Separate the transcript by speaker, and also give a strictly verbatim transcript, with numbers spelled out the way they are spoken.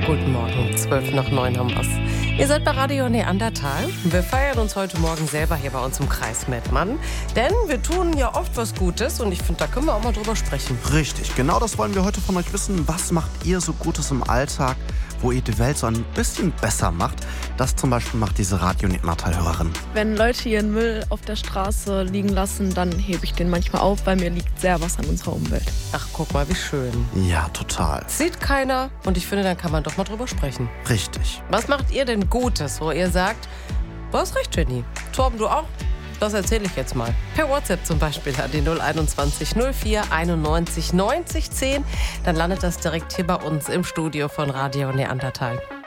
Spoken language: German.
Speaker 1: Guten Morgen, zwölf nach neun haben wir's. Ihr seid bei Radio Neandertal. Wir feiern uns heute Morgen selber hier bei uns im Kreis Mettmann. Denn wir tun ja oft was Gutes und ich finde, da können wir auch mal drüber sprechen.
Speaker 2: Richtig, genau das wollen wir heute von euch wissen. Was macht ihr so Gutes im Alltag, wo ihr die Welt so ein bisschen besser macht? Das zum Beispiel macht diese Radio Neandertal-Hörerin.
Speaker 3: Wenn Leute ihren Müll auf der Straße liegen lassen, dann hebe ich den manchmal auf, weil mir liegt sehr was an unserer Umwelt.
Speaker 1: Ach, guck mal, wie schön.
Speaker 2: Ja, total.
Speaker 1: Sieht keiner und ich finde, dann kann man doch mal drüber sprechen.
Speaker 2: Richtig.
Speaker 1: Was macht ihr denn Gutes, wo ihr sagt, du hast recht, Jenny. Torben, du auch? Das erzähle ich jetzt mal. Per WhatsApp zum Beispiel an die null einundzwanzig null vier einundneunzig neunzig zehn. Dann landet das direkt hier bei uns im Studio von Radio Neandertal.